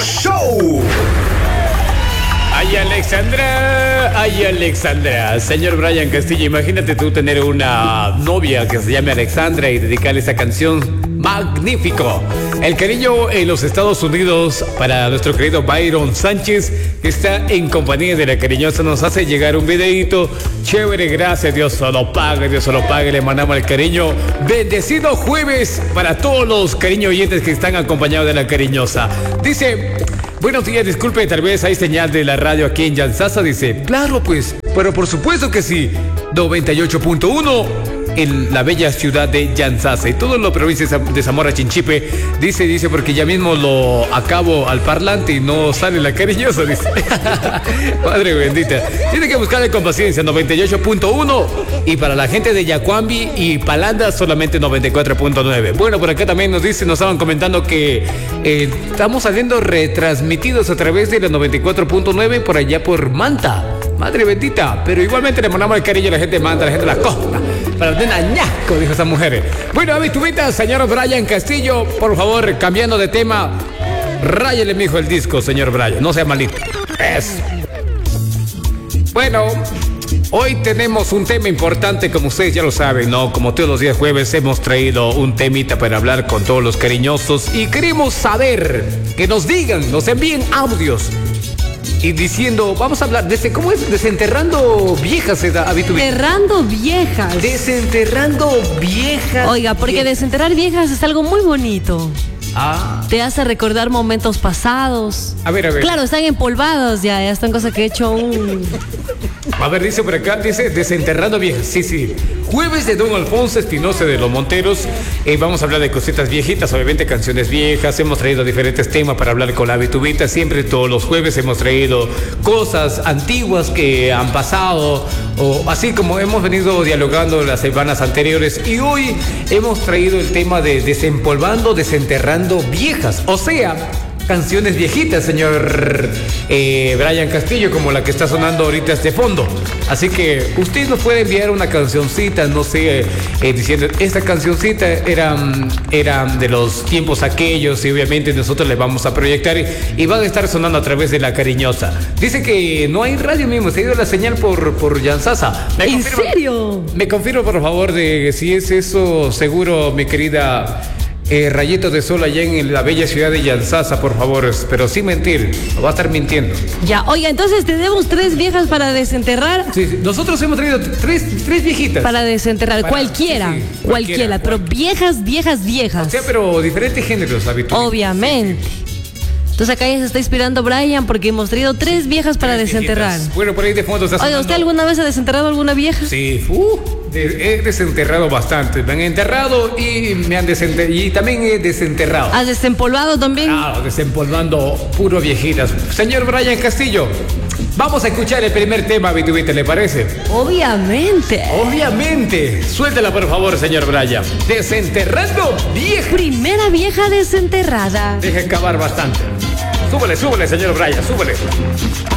Show. Ay, Alexandra. Señor Brian Castillo, imagínate tú tener una novia que se llame Alexandra y dedicarle esa canción. Magnífico. El cariño en los Estados Unidos para nuestro querido Byron Sánchez, que está en compañía de la cariñosa, nos hace llegar un videito chévere. Gracias, Dios solo pague, le mandamos el cariño. Bendecido jueves para todos los cariño oyentes que están acompañados de la cariñosa. Dice: buenos días, disculpe, tal vez hay señal de la radio aquí en Yansasa. Dice: claro, pues, pero por supuesto que sí. 98.1 en la bella ciudad de Yansasa y toda la provincia de Zamora Chinchipe. Dice, porque ya mismo lo acabo al parlante y no sale la cariñosa, dice. Madre bendita. Tiene que buscarle con paciencia, 98.1. Y para la gente de Yacuambi y Palanda, solamente 94.9. Bueno, por acá también nos estaban comentando que estamos saliendo retransmitidos a través de la 94.9 por allá por Manta. Madre bendita, pero igualmente le mandamos el cariño a la gente de Manta, a la gente de la costa. Para el ñasco, dijo esa mujer. Bueno, habituita, señor Brian Castillo, por favor, cambiando de tema, ráyele, mijo, el disco, señor Brian, no sea malito. Eso. Bueno, hoy tenemos un tema importante, como ustedes ya lo saben, ¿no? Como todos los días jueves hemos traído un temita para hablar con todos los cariñosos y queremos saber, que nos digan, nos envíen audios y diciendo, vamos a hablar de ¿cómo es? Desenterrando viejas, Desenterrando viejas. Desenterrando viejas. Oiga, porque desenterrar viejas es algo muy bonito. Te hace recordar momentos pasados. A ver. Claro, están empolvados ya están cosas que he hecho un... A ver, dice por acá, desenterrando viejas. Sí. Jueves de Don Alfonso Espinosa de los Monteros. Vamos a hablar de cositas viejitas, obviamente canciones viejas. Hemos traído diferentes temas para hablar con la habitubita. Siempre todos los jueves hemos traído cosas antiguas que han pasado, o así como hemos venido dialogando las semanas anteriores. Y hoy hemos traído el tema de desenterrando viejas. O sea, canciones viejitas, señor Brian Castillo, como la que está sonando ahorita de fondo. Así que usted nos puede enviar una cancioncita, no sé, diciendo, esta cancioncita era de los tiempos aquellos, y obviamente nosotros le vamos a proyectar y van a estar sonando a través de la cariñosa. Dice que no hay radio mismo, se ha ido la señal por Yansasa. ¿En serio? Me confirmo, por favor, de si es eso seguro, mi querida Rayito de Sol, allá en la bella ciudad de Yansasa, por favor, pero sin mentir, no va a estar mintiendo. Ya, oiga, entonces tenemos 3 viejas para desenterrar. Sí, nosotros hemos traído tres viejitas. Para desenterrar, cualquiera, sí, cualquiera, pero viejas. O sea, pero diferentes géneros, habitualmente. Obviamente. Entonces acá ya se está inspirando Brian porque hemos traído 3 viejas para desenterrar. Viejitas. Bueno, por ahí de fondo está sonando. Oiga, ¿usted alguna vez ha desenterrado alguna vieja? Sí, he desenterrado bastante. Me han enterrado y me han desenterrado. Y también he desenterrado. ¿Has desempolvado también? Claro, desempolvando puro viejitas. Señor Brian Castillo, vamos a escuchar el primer tema, habitubita, ¿le parece? Obviamente. Suéltela, por favor, señor Brian. Desenterrando vieja. Primera vieja desenterrada. Deja acabar bastante. Súbele, señor Brian, súbele.